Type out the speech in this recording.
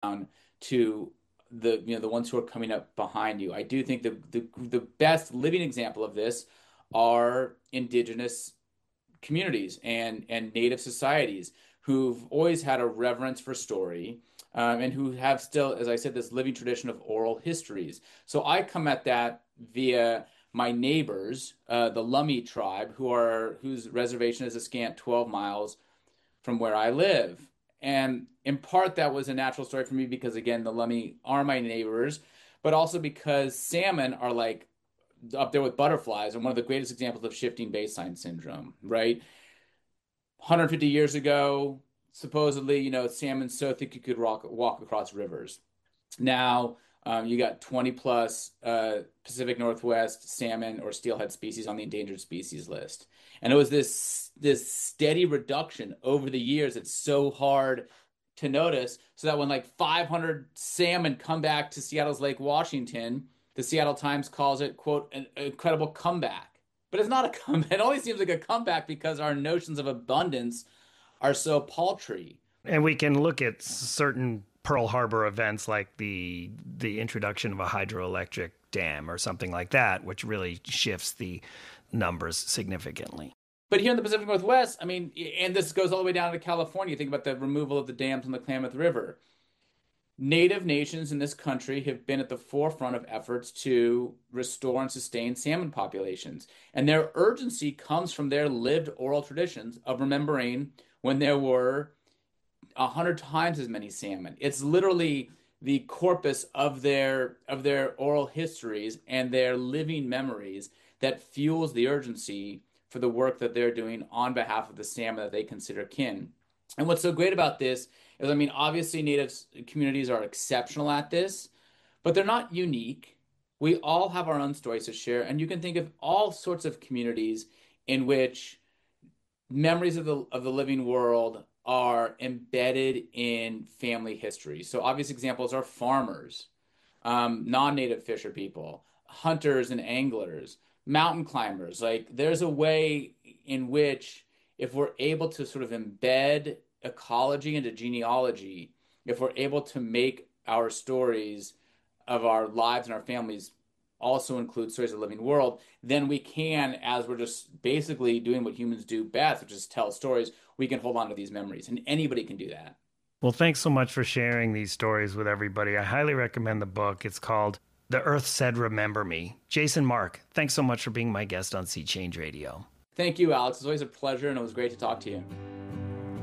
down to the ones who are coming up behind you. I do think the best living example of this are indigenous communities and native societies who've always had a reverence for story, and who have still, as I said, this living tradition of oral histories. So I come at that via my neighbors, the Lummi tribe, whose reservation is a scant 12 miles from where I live. And in part, that was a natural story for me because, again, the Lummi are my neighbors, but also because salmon are like up there with butterflies and one of the greatest examples of shifting baseline syndrome, right? 150 years ago, supposedly, salmon so thick you could walk across rivers. Now, you got 20 plus Pacific Northwest salmon or steelhead species on the endangered species list. And it was this steady reduction over the years. It's so hard to notice. So that when like 500 salmon come back to Seattle's Lake Washington, the Seattle Times calls it, quote, an incredible comeback. But it's not a comeback. It only seems like a comeback because our notions of abundance are so paltry. And we can look at certain Pearl Harbor events like the introduction of a hydroelectric dam or something like that, which really shifts the numbers significantly. But here in the Pacific Northwest, I mean, and this goes all the way down to California. Think about the removal of the dams on the Klamath River. Native nations in this country have been at the forefront of efforts to restore and sustain salmon populations. And their urgency comes from their lived oral traditions of remembering when there were 100 times as many salmon. It's literally the corpus of their oral histories and their living memories that fuels the urgency for the work that they're doing on behalf of the salmon that they consider kin. And what's so great about this is, I mean, obviously Native communities are exceptional at this, but they're not unique. We all have our own stories to share, and you can think of all sorts of communities in which memories of the living world are embedded in family history. So obvious examples are farmers, non-native fisher people, hunters and anglers, mountain climbers. Like there's a way in which if we're able to sort of embed ecology into genealogy, if we're able to make our stories of our lives and our families also include stories of the living world, then we can, as we're just basically doing what humans do best, which is tell stories, we can hold on to these memories. And anybody can do that. Well, thanks so much for sharing these stories with everybody. I highly recommend the book. It's called The Earth Said Remember Me. Jason Mark, thanks so much for being my guest on Sea Change Radio. Thank you, Alex. It's always a pleasure, and it was great to talk to you.